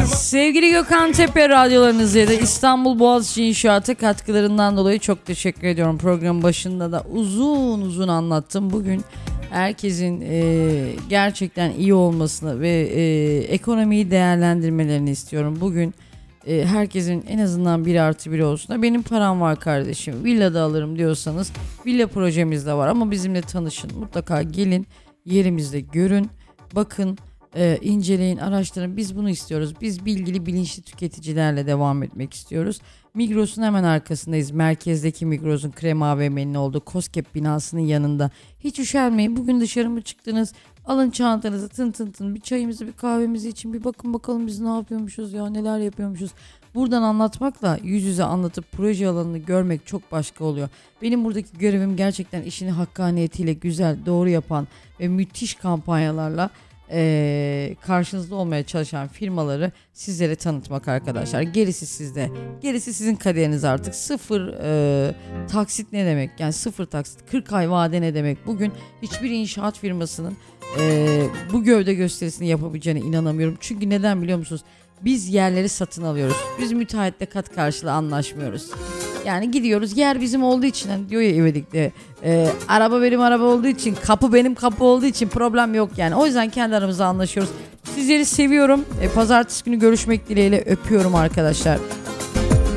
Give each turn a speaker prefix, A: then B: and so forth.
A: Sevgili Gökhan Tepe, radyolarınızda ya da İstanbul Boğaziçi İnşaat'a katkılarından dolayı çok teşekkür ediyorum. Programın başında da uzun uzun anlattım. Bugün herkesin gerçekten iyi olmasını ve ekonomiyi değerlendirmelerini istiyorum. Bugün herkesin en azından 1+1 olsun. Benim param var kardeşim, villada alırım diyorsanız villa projemiz de var ama bizimle tanışın. Mutlaka gelin, yerimizde görün, bakın, inceleyin, araştırın. Biz bunu istiyoruz. Biz bilgili, bilinçli tüketicilerle devam etmek istiyoruz. Migros'un hemen arkasındayız. Merkezdeki Migros'un Krem AVM'nin olduğu KOSGEB binasının yanında. Hiç üşenmeyin. Bugün dışarı mı çıktınız? Alın çantanızı, tın bir çayımızı, bir kahvemizi için bir bakın bakalım biz ne yapıyormuşuz ya, neler yapıyormuşuz. Buradan anlatmakla yüz yüze anlatıp proje alanını görmek çok başka oluyor. Benim buradaki görevim gerçekten işini hakkaniyetiyle güzel, doğru yapan ve müthiş kampanyalarla karşınızda olmaya çalışan firmaları sizlere tanıtmak arkadaşlar. Gerisi sizde. Gerisi sizin kaderiniz artık. Sıfır taksit ne demek? Yani sıfır taksit, 40 ay vade ne demek? Bugün hiçbir inşaat firmasının bu gövde gösterisini yapabileceğine inanamıyorum. Çünkü neden biliyor musunuz? Biz yerleri satın alıyoruz. Biz müteahhitle kat karşılığı anlaşmıyoruz. Yani gidiyoruz, yer bizim olduğu için, hani diyor ya İvedik'te, araba benim araba olduğu için, kapı benim kapı olduğu için problem yok yani. O yüzden kendi aramızda anlaşıyoruz. Sizleri seviyorum. Pazartesi günü görüşmek dileğiyle, öpüyorum arkadaşlar.